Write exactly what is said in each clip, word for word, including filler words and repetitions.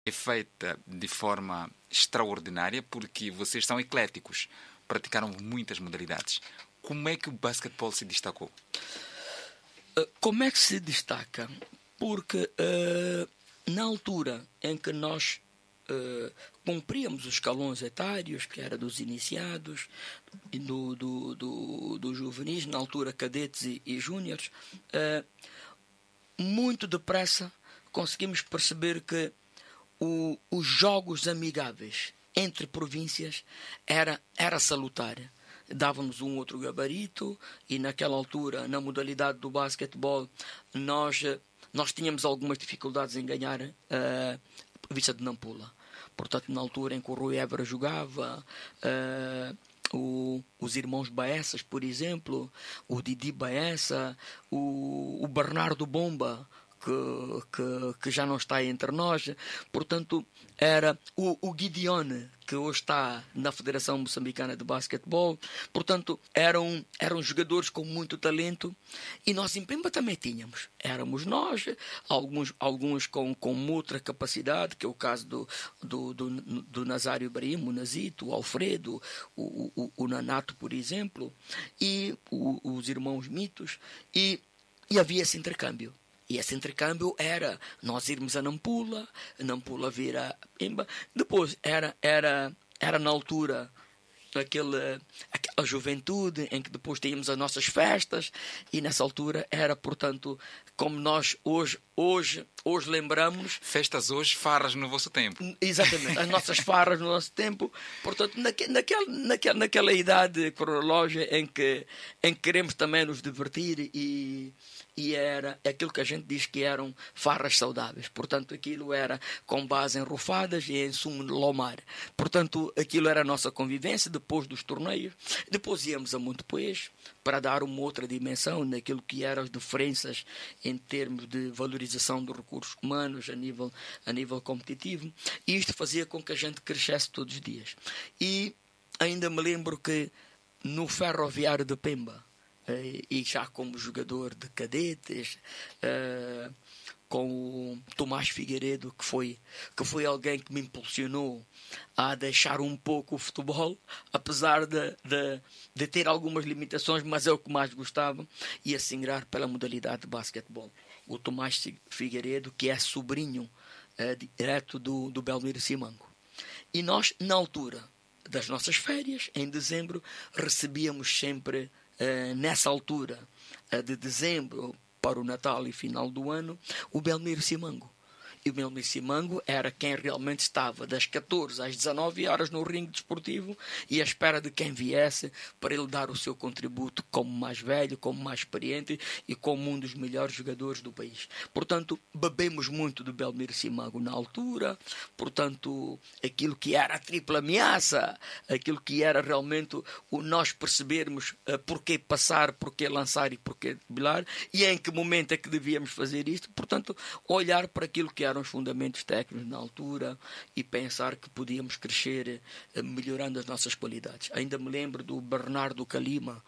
é feita de forma extraordinária porque vocês são ecléticos, praticaram muitas modalidades. Como é que o basquetebol se destacou? Como é que se destaca? Porque uh, na altura em que nós uh, cumpríamos os escalões etários, que era dos iniciados, do, do, do, do juvenis, na altura cadetes e, e júniores, uh, muito depressa conseguimos perceber que o, os jogos amigáveis entre províncias era, era salutar. Dávamos um outro gabarito e naquela altura, na modalidade do basquetebol, nós, nós tínhamos algumas dificuldades em ganhar uh, a província de Nampula. Portanto, na altura em que o Rui Évora jogava, uh, o, os irmãos Baessas, por exemplo, o Didi Baessa, o, o Bernardo Bomba, Que, que, que já não está entre nós. Portanto, era o, o Gideone, que hoje está na Federação Moçambicana de Basquetebol. Portanto, eram, eram jogadores com muito talento e nós em Pemba também tínhamos. Éramos nós, alguns, alguns com, com outra capacidade, que é o caso do, do, do, do Nazário Ibrahim, o Nazito, o Alfredo, o, o, o Nanato, por exemplo, e o, os irmãos Mitos, e, e havia esse intercâmbio. E esse intercâmbio era nós irmos a Nampula, Nampula vir a Pemba. Depois era, era, era na altura aquele, aquela juventude em que depois tínhamos as nossas festas. E nessa altura era, portanto, como nós hoje, hoje, hoje lembramos... Festas hoje, farras no vosso tempo. Exatamente, as nossas farras no nosso tempo. Portanto, naque, naquela, naquela, naquela idade cronológica em que, em que queremos também nos divertir e... E era aquilo que a gente diz que eram farras saudáveis. Portanto, aquilo era com base em rufadas e em sumo de lomar. Portanto, aquilo era a nossa convivência depois dos torneios. Depois íamos a Montepuez para dar uma outra dimensão naquilo que eram as diferenças em termos de valorização dos recursos humanos a nível, a nível competitivo. E isto fazia com que a gente crescesse todos os dias. E ainda me lembro que no Ferroviário de Pemba, e já como jogador de cadetes, uh, com o Tomás Figueiredo, que foi, que foi alguém que me impulsionou a deixar um pouco o futebol, apesar de, de, de ter algumas limitações, mas é o que mais gostava, e a se ingrar pela modalidade de basquetebol. O Tomás Figueiredo, que é sobrinho uh, direto do, do Belmiro Simango. E nós, na altura das nossas férias, em dezembro, recebíamos sempre... Uh, nessa altura uh, de dezembro para o Natal e final do ano, o Belmiro Simango. E o Belmiro Simango era quem realmente estava das catorze às dezanove horas no ringue desportivo e à espera de quem viesse para ele dar o seu contributo como mais velho, como mais experiente e como um dos melhores jogadores do país. Portanto, bebemos muito do Belmiro Simango na altura. Portanto, aquilo que era a tripla ameaça, aquilo que era realmente o nós percebermos uh, porquê passar, porquê lançar e porquê driblar e em que momento é que devíamos fazer isto. Portanto, olhar para aquilo que era eram os fundamentos técnicos na altura e pensar que podíamos crescer uh, melhorando as nossas qualidades. Ainda me lembro do Bernardo Calima,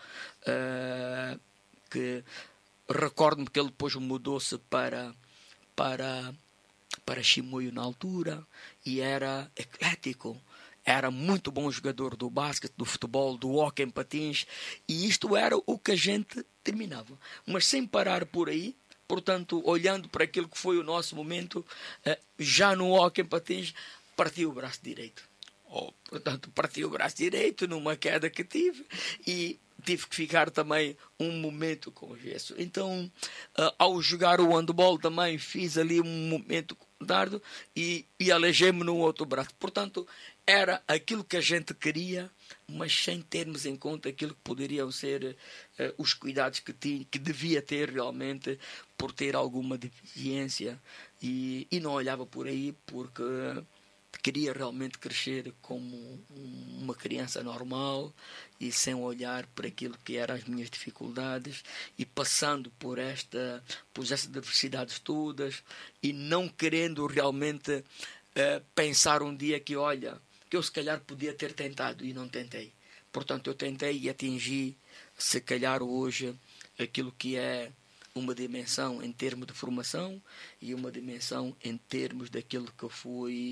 uh, que recordo-me que ele depois mudou-se para, para, para Chimoio na altura e era eclético. Era muito bom jogador do basquete, do futebol, do hóquei em patins e isto era o que a gente terminava. Mas sem parar por aí. Portanto, olhando para aquilo que foi o nosso momento, já no hóquei em patins, partiu o braço direito. Oh, portanto, partiu o braço direito numa queda que tive e tive que ficar também um momento com gesso. Então, ao jogar o handball também fiz ali um momento com o dardo e, e aleijei-me no outro braço. Portanto, era aquilo que a gente queria, mas sem termos em conta aquilo que poderiam ser uh, os cuidados que, tinha, que devia ter realmente por ter alguma deficiência e, e não olhava por aí porque queria realmente crescer como uma criança normal e sem olhar para aquilo que eram as minhas dificuldades e passando por esta por essas diversidades todas e não querendo realmente uh, pensar um dia que olha que eu se calhar podia ter tentado e não tentei. Portanto, eu tentei e atingi, se calhar hoje, aquilo que é uma dimensão em termos de formação e uma dimensão em termos daquilo que foi